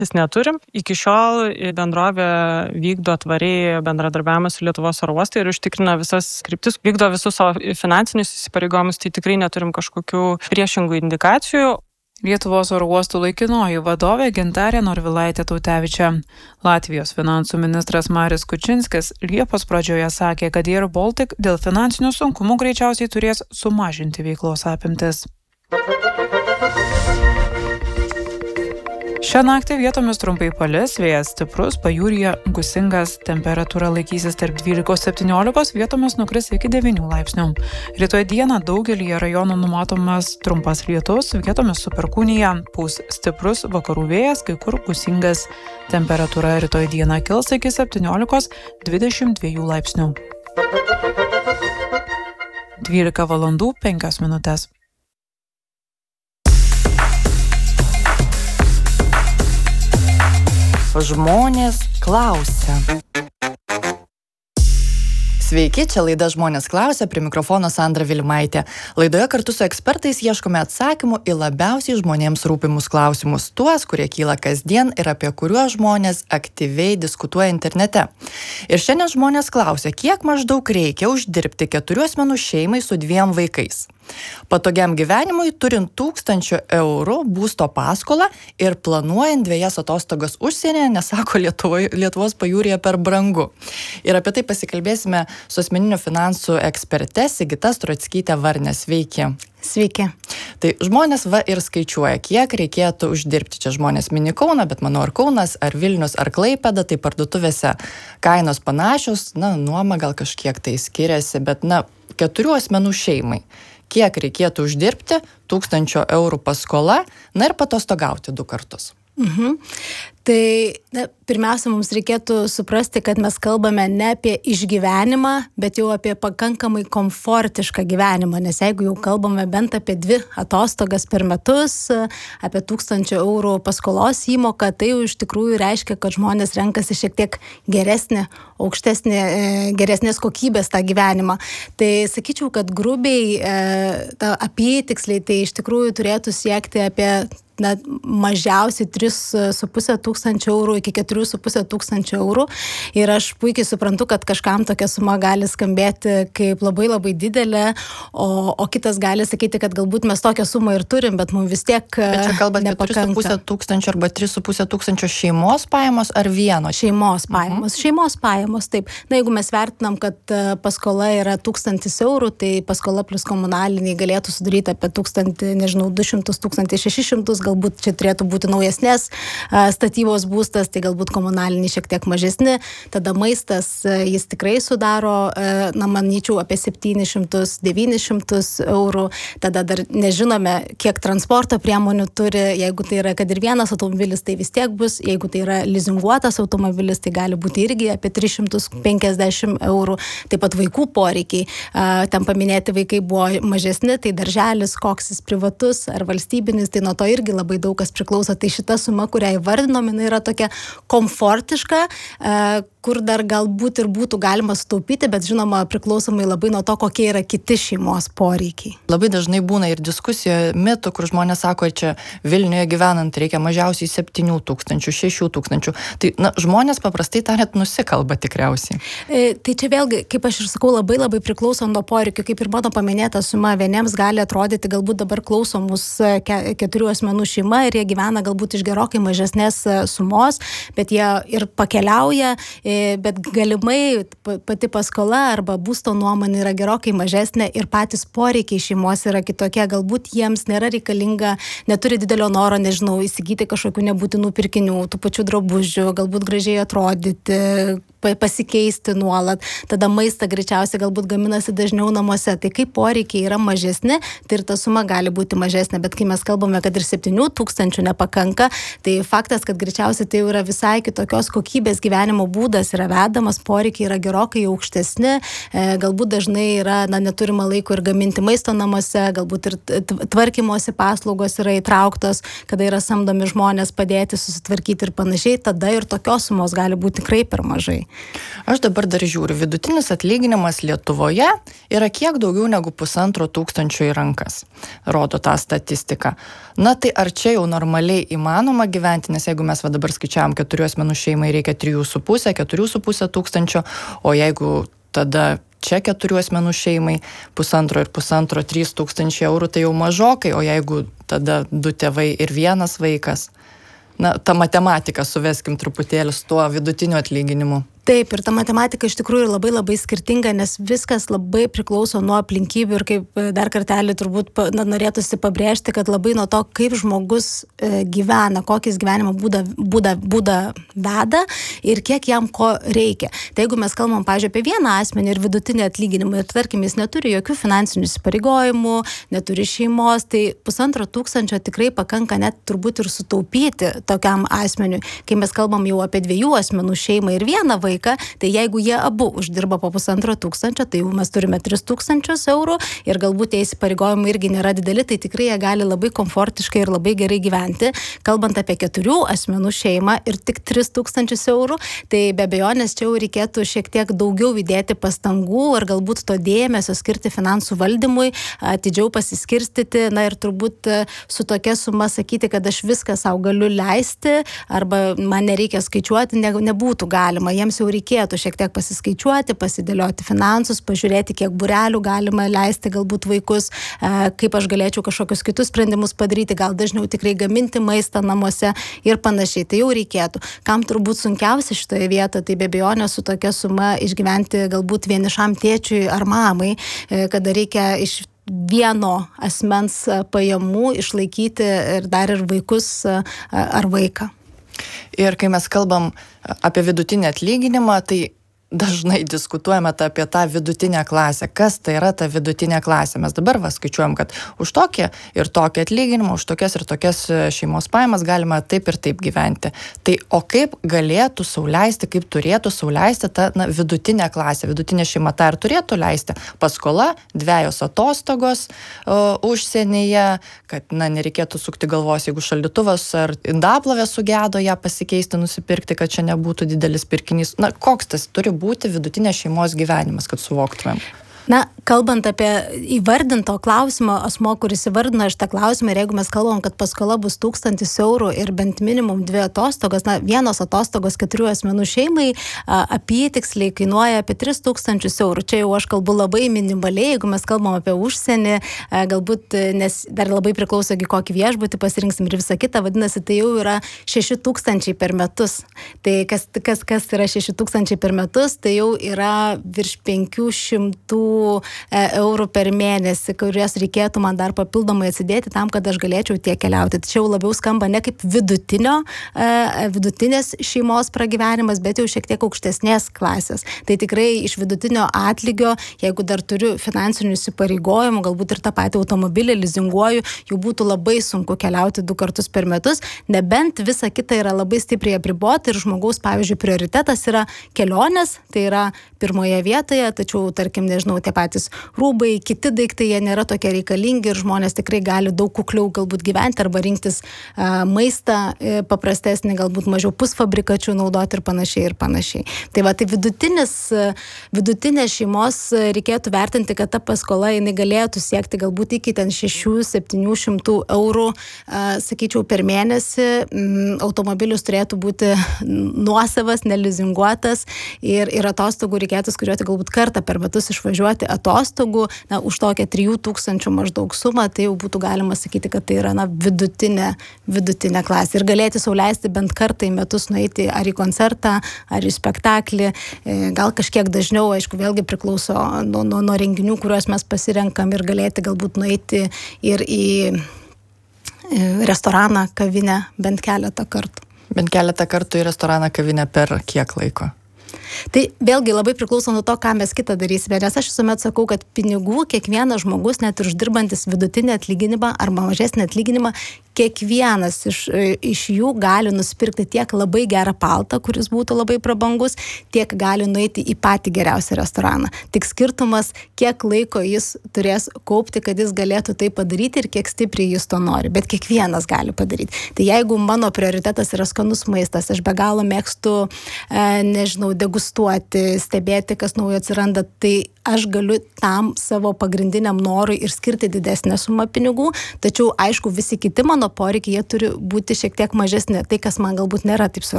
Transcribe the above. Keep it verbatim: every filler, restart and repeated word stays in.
Jis neturim. Iki šiol bendrovė vykdo tvariai bendradarbiavimą su Lietuvos oro uostai ir užtikrina visas kryptis, vykdo visus savo finansinius įsipareigojimus, tai tikrai neturim kažkokių priešingų indikacijų. Lietuvos oro uostų laikinoji vadovė Gintarė Norvilaitė Tautevičė. Latvijos finansų ministras Marius Kučinskis Liepos pradžioje sakė, kad Air Baltic dėl finansinių sunkumų greičiausiai turės sumažinti veiklos apimtis. Šią naktį vietomis trumpai palis, vėjas stiprus, pajūryje gūsingas, temperatūra laikysis tarp dvylikos septyniolikos, vietomis nukris iki devynių laipsnių. Rytoj dieną daugelyje rajonų numatomas trumpas lietus, vietomis su perkūnija, pūs stiprus vakarų vėjas, kai kur gūsingas. Temperatūra rytoj dieną kils iki septyniolikos dvidešimt dviejų laipsnių. dvylika valandų penkios minutės. Žmonės klausia. Sveiki, čia laida Žmonės klausia, prie mikrofono Sandra Vilimaitė. Laidoje kartu su ekspertais ieškome atsakymų į labiausiai žmonėms rūpimus klausimus, tuos, kurie kyla kasdien ir apie kuriuos žmonės aktyviai diskutuoja internete. Ir šiandien žmonės klausia, kiek maždaug reikia uždirbti keturių asmenų šeimai su dviem vaikais. Patogiam gyvenimui turint tūkstančių eurų būsto paskolą ir planuojant dviejas atostogas užsienyje, nesako Lietuvo, Lietuvos pajūryje per brangu. Ir apie tai pasikalbėsime su asmeninių finansų eksperte Sigita Strockytė Varnė. Sveiki. Sveiki. Tai žmonės va ir skaičiuoja, kiek reikėtų uždirbti. Čia žmonės mini Kauną, bet manau ar Kaunas, ar Vilnius, ar Klaipėda, tai parduotuvėse kainos panašios, na, nuoma gal kažkiek tai skiriasi, bet na, keturių asmenų šeimai. Kiek reikėtų uždirbti, tūkstančio eurų paskola, na ir patostogauti du kartus. Mhm. Tai na, pirmiausia, mums reikėtų suprasti, kad mes kalbame ne apie išgyvenimą, bet jau apie pakankamai komfortišką gyvenimą, nes jeigu jau kalbame bent apie dvi atostogas per metus, apie tūkstančio eurų paskolos įmoką, tai jau iš tikrųjų reiškia, kad žmonės renkasi šiek tiek geresnį, aukštesnį, geresnės kokybės tą gyvenimą. Tai sakyčiau, kad grubiai, ta apytiksliai, tai iš tikrųjų turėtų siekti apie na, mažiausiai tris su pusė tūkstančio eurų iki keturių su pusė tūkstančio eurų. Ir aš puikiai suprantu, kad kažkam tokia suma gali skambėti kaip labai labai didelė, o, o kitas gali sakyti, kad galbūt mes tokią sumą ir turim, bet mums vis tiek nepakanka. Bet čia kalbant apie tris su pusė tūkstančio arba tris su pusė tūkstančio šeimos pajamos ar vieno? Šeimos pajamos. Mhm. Šeimos pajamos, taip. Na, jeigu mes vertinam, kad paskola yra tūkstantis eurų, tai paskola plus komunaliniai galėtų sudaryti apie tūkstantį, nežinau, du šimtus, tūkstantį šešis šimtus, galbūt čia turėtų būti naujesnės statybos būstas, tai galbūt komunaliniai šiek tiek mažesni. Tada maistas, jis tikrai sudaro, na, manyčiau, apie septynis šimtus devynis šimtus eurų. Tada dar nežinome, kiek transporto priemonių turi. Jeigu tai yra, kad ir vienas automobilis, tai vis tiek bus. Jeigu tai yra lizinguotas automobilis, tai gali būti irgi apie tris šimtus penkiasdešimt eurų. Taip pat vaikų poreikiai. Ten paminėti vaikai buvo mažesni, tai darželis, koks jis privatus ar valstybinis, tai nuo to irgi labai daug kas priklauso. Tai šita suma, kurią įvardinom, jinai yra tokia komfortiška, kur dar galbūt ir būtų galima sutaupyti, bet žinoma priklausomai labai nuo to, kokie yra kiti šeimos poreikiai. Labai dažnai būna ir diskusijoje mitų, kur žmonės sako, čia Vilniuje gyvenant reikia mažiausiai septynių tūkstančių, šešių tūkstančių. Tai na, žmonės paprastai tariant nusikalba tikriausiai. E, tai čia vėlgi, kaip aš ir sakau, labai labai priklauso nuo poreikių. Kaip ir mano paminėta suma, vieniems gali atrodyti galbūt dabar klausomus ke, keturių asmenų šeima ir jie gyvena galbūt iš gerokai mažesnės sumos, bet jie ir pakeliauja, bet galimai pati paskola arba būsto nuomonė yra gerokai mažesnė ir patys poreikiai šeimos yra kitokie. Galbūt jiems nėra reikalinga, neturi didelio noro, nežinau, įsigyti kažkokių nebūtinų pirkinių, tų pačių drabužių, galbūt gražiai atrodyti, pasikeisti nuolat. Tada maistą greičiausiai galbūt gaminasi dažniau namuose. Tai kai poreikiai yra mažesni, tai ir ta suma gali būti mažesnė. Bet kai mes kalbame, kad ir septynių tūkstančių nepakanka, tai faktas, kad greičiausiai tai yra visai kitokios kokybės gyvenimo būdas yra vedamas, poreikiai yra gerokai aukštesni, galbūt dažnai yra, na, neturima laiko ir gaminti maisto namuose, galbūt ir tvarkymosi paslaugos yra įtrauktos, kada yra samdomi žmonės padėti susitvarkyti ir panašiai, tada ir tokios sumos gali būti tikrai per mažai. Aš dabar dar žiūriu, vidutinis atlyginimas Lietuvoje yra kiek daugiau negu pusantro tūkstančio į rankas, rodo tą statistiką. Na tai ar čia jau normaliai įmanoma gyventi, nes jeigu mes va dabar skaičiavom keturių asmenų šeimai reikia trijų su pusė, keturių su pusė tūkstančio, o jeigu tada čia keturių asmenų šeimai pusantro ir pusantro, trys tūkstančiai eurų, tai jau mažokai, o jeigu tada du tėvai ir vienas vaikas, na, tą matematiką suveskim truputėlį su tuo vidutiniu atlyginimu. Taip, ir ta matematika iš tikrųjų labai labai skirtinga, nes viskas labai priklauso nuo aplinkybių ir kaip dar kartelį turbūt na, norėtųsi pabrėžti, kad labai nuo to, kaip žmogus e, gyvena, kokį gyvenimo būdą, būdą, būdą veda ir kiek jam ko reikia. Tai jeigu mes kalbam, pavyzdžiui, apie vieną asmenį ir vidutinį atlyginimą ir tarkim, jis neturi jokių finansinių įsipareigojimų, neturi šeimos, tai pusantro tūkstančio tikrai pakanka net turbūt ir sutaupyti tokiam asmeniui. Kai mes kalbam jau apie dviejų asmenų šeimą ir vieną vaiką, tai jeigu jie abu uždirba po pusantro tūkstančio, tai jau mes turime tris tūkstančius eurų ir galbūt tie įsipareigojimai irgi nėra dideli, tai tikrai jie gali labai komfortiškai ir labai gerai gyventi. Kalbant apie keturių asmenų šeimą ir tik tris tūkstančius eurų, tai be abejonės čia jau reikėtų šiek tiek daugiau įdėti pastangų ir galbūt to dėmesio skirti finansų valdymui, atidžiau pasiskirstyti, na ir turbūt su tokia suma sakyti, kad aš viską savo galiu leisti arba man nereikia skaičiuoti, ne, nebūtų galima. Jiems jau reikėtų šiek tiek pasiskaičiuoti, pasidėlioti finansus, pažiūrėti, kiek būrelių galima leisti galbūt vaikus, kaip aš galėčiau kažkokius kitus sprendimus padaryti, gal dažniau tikrai gaminti maistą namuose ir panašiai. Tai jau reikėtų. Kam turbūt sunkiausia šitoje vietoje, tai be abejonės su tokia suma išgyventi galbūt vienišam tėčiui ar mamai, kada reikia iš vieno asmens pajamų išlaikyti ir dar ir vaikus ar vaiką. Ir kai mes kalbam apie vidutinį atlyginimą, tai dažnai diskutuojame apie tą vidutinę klasę. Kas tai yra ta vidutinė klasė? Mes dabar va skaičiuojam, kad už tokį ir tokį atlyginimą, už tokias ir tokias šeimos pajamas galima taip ir taip gyventi. Tai o kaip galėtų sau leisti, kaip turėtų sau leisti ta na, vidutinė klasė, vidutinė šeima tą ir turėtų leisti? Paskola, dvejos atostogos o, užsienyje, kad na, nereikėtų sukti galvos, jeigu šaldytuvas ar indaplovė sugedo, ją pasikeisti, nusipirkti, kad čia nebūtų didelis pirkinys. Na, koks tas turi būti vidutinė šeimos gyvenimas, kad suvoktumėm? Na, kalbant apie įvardinto klausimo, asmo, kuris įvardino šitą klausimą, ir jeigu mes kalbam, kad paskola bus tūkstantis eurų ir bent minimum dvi atostogos, na, vienos atostogos keturių asmenų šeimai apytiksliai kainuoja apie tris tūkstančius eurų. Čia jau aš kalbu labai minimaliai, jeigu mes kalbam apie užsienį, galbūt, nes dar labai priklauso, kokį viešbutį pasirinksim ir visą kitą, vadinasi, tai jau yra šeši tūkstančiai per metus. Tai kas, kas, kas yra šeši tūkstančiai per metus, tai jau yra virš penkių šimtų eurų per mėnesį, kurias reikėtų man dar papildomai atsidėti tam, kad aš galėčiau tiek keliauti. Tačiau labiau skamba ne kaip vidutinio, vidutinės šeimos pragyvenimas, bet jau šiek tiek aukštesnės klasės. Tai tikrai iš vidutinio atlygio, jeigu dar turiu finansinių įsipareigojimų, galbūt ir tą patį automobilį lizinguoju, jau būtų labai sunku keliauti du kartus per metus, nebent visa kita yra labai stipriai apribota ir žmogaus, pavyzdžiui, prioritetas yra kelionės, tai yra pirmoje vietoje, tačiau, tarkim, nežinau, tie patys rūbai, kiti daiktai, jie nėra tokie reikalingi ir žmonės tikrai gali daug kukliau galbūt gyventi arba rinktis a, maistą e, paprastesnį, galbūt mažiau pusfabrikačių naudoti ir panašiai ir panašiai. Tai va, tai vidutinis, vidutinės šeimos reikėtų vertinti, kad ta paskola jinai galėtų siekti galbūt iki ten šešių septynių šimtų eurų, a, sakyčiau, per mėnesį. M, automobilis turėtų būti nuosavas, nelizinguotas ir, ir atostogų reikėtų skaičiuoti galbūt kartą per metus išvažiuoti atostogų, na, už tokią trijų tūkstančių maždaug sumą, tai jau būtų galima sakyti, kad tai yra, na, vidutinė, vidutinė klasė. Ir galėti sau leisti bent kartą į metus nueiti ar į koncertą, ar į spektaklį, gal kažkiek dažniau, aišku, vėlgi priklauso nuo, nuo, nuo renginių, kuriuos mes pasirenkam ir galėti galbūt nueiti ir į restoraną, kavinę bent keletą kartų. Bent keletą kartų į restoraną, kavinę per kiek laiko? Tai vėlgi labai priklauso nuo to, ką mes kitą darysime, nes aš visuomet sakau, kad pinigų kiekvienas žmogus, net ir uždirbantis vidutinį atlyginimą arba mažesnį atlyginimą, kiekvienas iš, iš jų gali nusipirkti tiek labai gerą paltą, kuris būtų labai prabangus, tiek gali nueiti į patį geriausią restoraną. Tik skirtumas, kiek laiko jis turės kaupti, kad jis galėtų tai padaryti ir kiek stipriai jis to nori. Bet kiekvienas gali padaryti. Tai jeigu mano prioritetas yra skanus maistas, aš be galo mėgstu, e, nežinau, degustuoti degustuoti, stebėti, kas naujo atsiranda, tai aš galiu tam savo pagrindiniam norui ir skirti didesnę sumą pinigų, tačiau aišku visi kiti mano poreikiai, jie turi būti šiek tiek mažesni. Tai, kas man galbūt nėra taip svarbu